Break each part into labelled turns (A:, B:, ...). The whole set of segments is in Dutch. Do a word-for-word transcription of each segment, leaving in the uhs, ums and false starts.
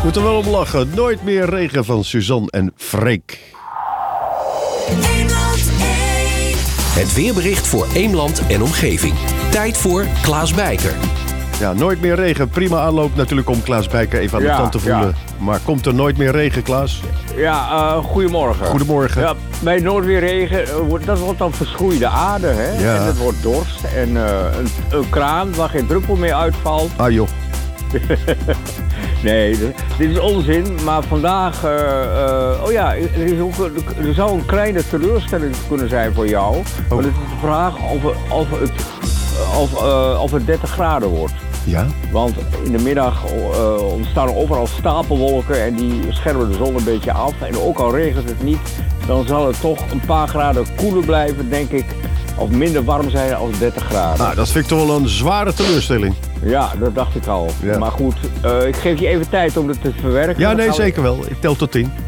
A: Moet er wel om lachen. Nooit meer regen van Suzanne en Freek.
B: Het weerbericht voor Eemland en omgeving. Tijd voor Klaas Bijker.
A: Ja, nooit meer regen. Prima aanloop natuurlijk om Klaas Bijker even aan de
C: Ja,
A: kant te voelen.
C: ja.
A: Maar komt er nooit meer regen, Klaas?
C: Ja, uh, goedemorgen.
A: Goedemorgen.
C: Ja, bij nooit weer regen, uh, wordt- dat wordt dan verschroeide aarde, hè?
A: Ja.
C: En het wordt dorst en uh, een, een kraan waar geen druppel meer uitvalt.
A: Ah joh.
C: Nee, d- dit is onzin, maar vandaag, uh, uh, oh ja, er, is ook, een- er zou een kleine teleurstelling kunnen zijn voor jou. Want het is de vraag of, of, het, of, uh, of het dertig graden wordt.
A: Ja?
C: Want in de middag uh, ontstaan er overal stapelwolken en die schermen de zon een beetje af. En ook al regent het niet, dan zal het toch een paar graden koeler blijven, denk ik. Of minder warm zijn als dertig graden.
A: Nou, dat vind ik toch wel een zware teleurstelling.
C: Ja, dat dacht ik al.
A: Ja.
C: Maar goed, uh, ik geef je even tijd om het te verwerken.
A: Ja,
C: Dan
A: nee,
C: gaan we-
A: zeker wel. Ik tel tot tien.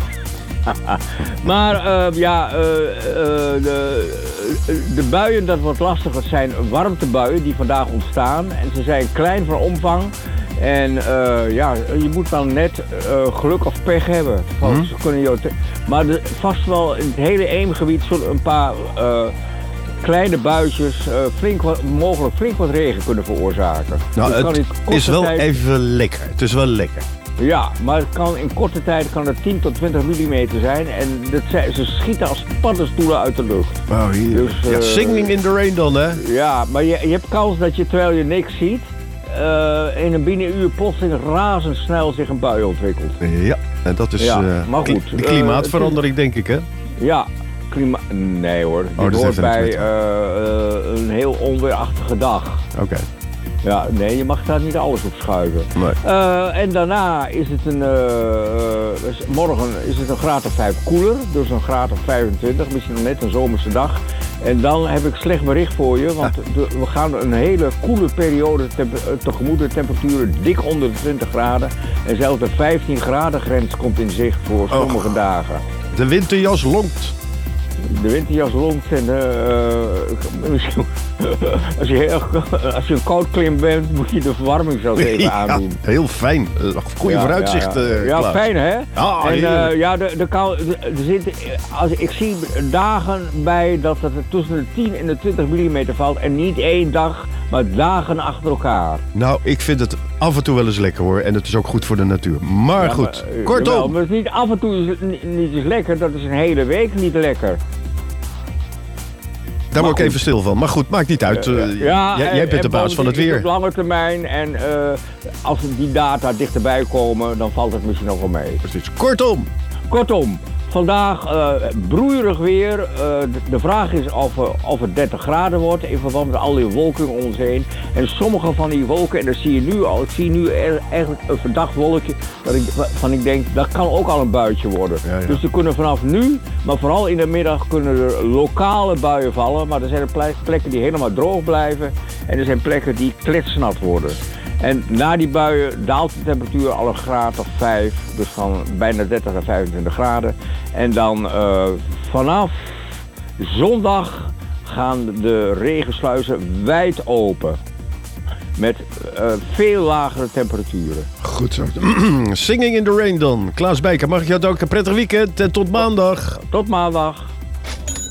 C: Maar uh, ja, uh, uh, de, de buien, dat wordt lastig. Het zijn warmtebuien die vandaag ontstaan. En ze zijn klein van omvang. En uh, ja, je moet dan net uh, geluk of pech hebben. Want
A: Hmm.
C: ze kunnen jou te- maar de, vast wel in het hele Eemgebied zullen een paar uh, kleine buitjes uh, flink wat, mogelijk flink wat regen kunnen veroorzaken.
A: Nou,
C: Dus kan
A: het
C: in korte
A: is wel
C: tijd-
A: even lekker. Het is wel lekker.
C: Ja, maar het kan in korte tijd kan het tien tot twintig millimeter zijn. En dat zijn, ze schieten als paddenstoelen uit de lucht.
A: Wauw, hier.
C: Dus,
A: ja,
C: uh,
A: singing in the rain dan, hè?
C: Ja, maar je, je hebt kans dat je terwijl je niks ziet, uh, in een binnen uur plotseling razendsnel zich een bui ontwikkelt.
A: Ja, en dat is
C: Ja,
A: eh,
C: maar
A: kli-
C: goed,
A: de
C: uh,
A: klimaatverandering, denk ik, hè?
C: Ja, klima... Nee hoor,
A: dat
C: dit
A: heeft
C: hoort
A: er niks
C: bij
A: mee te
C: uh, uh, een heel onweerachtige dag.
A: Oké.
C: Ja, nee, je mag daar niet alles op schuiven.
A: Nee.
C: Uh, en daarna is het een, uh, dus morgen is het een graad of vijf koeler, dus een graad of vijfentwintig, misschien nog net een zomerse dag. En dan heb ik slecht bericht voor je, want de, we gaan een hele koele periode temp- tegemoet. De temperaturen dik onder de twintig graden en zelfs de vijftien graden grens komt in zicht voor sommige dagen.
A: De winterjas lonkt.
C: De winterjas lonkt en uh, misschien, als, je heel, als je een koud klim bent, moet je de verwarming zo even
A: Ja,
C: aandoen.
A: heel fijn. Uh, Goeie
C: Ja,
A: vooruitzicht,
C: Ja, ja.
A: eh,
C: Ja,
A: Klaas.
C: fijn hè?
A: Ah,
C: en
A: heerlijk.
C: uh, ja, de, de kou, de, er zit, als, ik zie dagen bij dat het tussen de tien en de twintig millimeter valt. En niet één dag, maar dagen achter elkaar.
A: Nou, ik vind het af en toe wel eens lekker, hoor. En het is ook goed voor de natuur. Maar
C: Ja,
A: goed,
C: maar, uh,
A: kortom.
C: jawel, maar het is niet af en toe is het niet, niet eens lekker, dat is een hele week niet lekker.
A: Daar word ik
C: goed.
A: even stil van. Maar goed, maakt niet uit. Uh,
C: Ja,
A: jij,
C: en-
A: jij bent de
C: en
A: baas van het
C: bovendien is
A: weer.
C: Op lange termijn en uh, als die data dichterbij komen, dan valt het misschien nog wel mee.
A: Precies. Kortom.
C: Kortom, vandaag uh, broeierig weer. Uh, de, de vraag is of, uh, of het dertig graden wordt in verband met al die wolken om ons heen. En sommige van die wolken, en dat zie je nu al, ik zie nu er, eigenlijk een verdacht wolkje dat ik, van ik denk, dat kan ook al een buitje worden.
A: Ja, ja.
C: Dus er kunnen vanaf nu, maar vooral in de middag, kunnen er lokale buien vallen. Maar er zijn ple- plekken die helemaal droog blijven en er zijn plekken die kletsnat worden. En na die buien daalt de temperatuur al een graad of vijf, dus van bijna dertig naar vijfentwintig graden. En dan uh, vanaf zondag gaan de regensluizen wijd open. Met uh, veel lagere temperaturen.
A: Goed zo. Singing in the rain dan. Klaas Bijker, mag ik jou danken. Prettig weekend en tot maandag.
C: Tot maandag.